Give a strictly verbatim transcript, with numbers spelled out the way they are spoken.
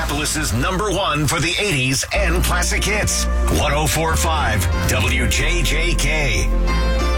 Minneapolis's number one for the eighties and classic hits. one oh four point five W J J K.